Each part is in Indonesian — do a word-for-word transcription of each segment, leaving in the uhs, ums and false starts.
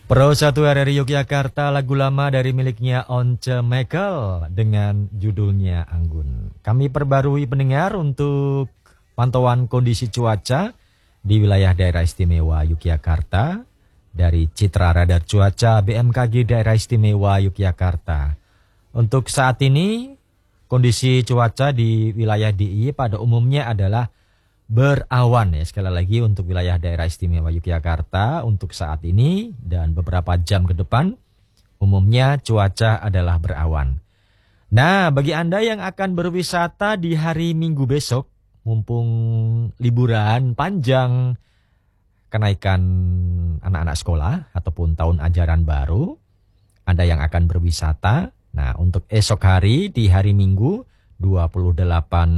Pro satu R R I Yogyakarta, lagu lama dari miliknya Once Mekel dengan judulnya Anggun. Kami perbarui pendengar untuk pantauan kondisi cuaca di wilayah daerah istimewa Yogyakarta dari Citra Radar Cuaca B M K G Daerah Istimewa Yogyakarta. Untuk saat ini kondisi cuaca di wilayah D I Y pada umumnya adalah berawan ya. Sekali lagi untuk wilayah daerah istimewa Yogyakarta untuk saat ini dan beberapa jam ke depan umumnya cuaca adalah berawan. Nah, bagi Anda yang akan berwisata di hari Minggu besok, mumpung liburan panjang kenaikan anak-anak sekolah ataupun tahun ajaran baru, Anda yang akan berwisata. Nah, untuk esok hari di hari Minggu dua puluh delapan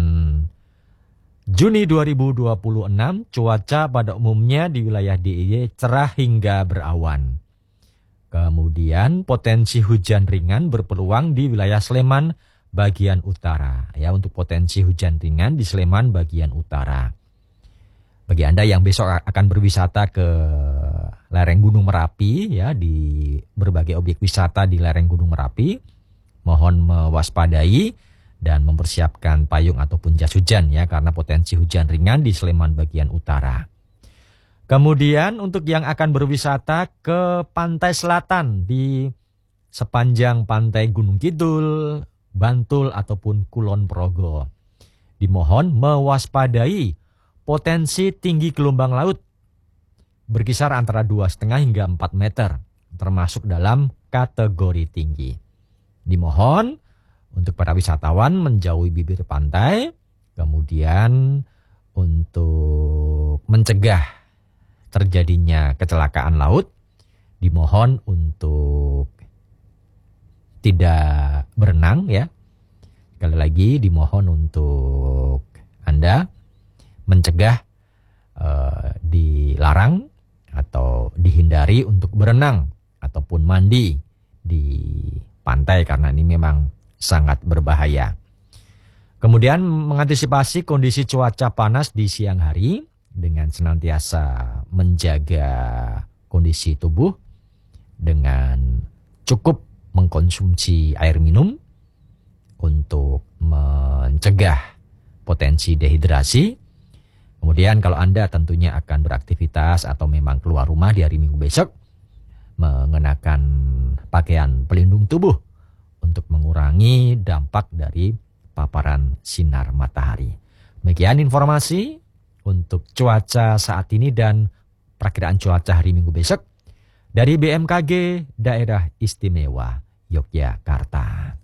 Juni dua ribu dua puluh enam, cuaca pada umumnya di wilayah D I Y cerah hingga berawan. Kemudian potensi hujan ringan berpeluang di wilayah Sleman bagian utara. Ya, untuk potensi hujan ringan di Sleman bagian utara. Bagi Anda yang besok akan berwisata ke lereng Gunung Merapi, ya, di berbagai objek wisata di lereng Gunung Merapi, mohon mewaspadai dan mempersiapkan payung ataupun jas hujan ya, karena potensi hujan ringan di Sleman bagian utara. Kemudian untuk yang akan berwisata ke pantai selatan di sepanjang pantai Gunung Kidul, Bantul ataupun Kulon Progo, dimohon mewaspadai potensi tinggi gelombang laut berkisar antara dua koma lima hingga empat meter, termasuk dalam kategori tinggi. Dimohon untuk para wisatawan menjauhi bibir pantai, kemudian untuk mencegah terjadinya kecelakaan laut, dimohon untuk tidak berenang ya. Sekali lagi dimohon untuk Anda mencegah eh, dilarang atau dihindari untuk berenang ataupun mandi di pantai karena ini memang sangat berbahaya. Kemudian mengantisipasi kondisi cuaca panas di siang hari dengan senantiasa menjaga kondisi tubuh dengan cukup mengkonsumsi air minum untuk mencegah potensi dehidrasi. Kemudian kalau Anda tentunya akan beraktivitas atau memang keluar rumah di hari Minggu besok, mengenakan pakaian pelindung tubuh untuk mengurangi dampak dari paparan sinar matahari. Demikian informasi untuk cuaca saat ini dan perakiraan cuaca hari Minggu besok dari B M K G Daerah Istimewa Yogyakarta.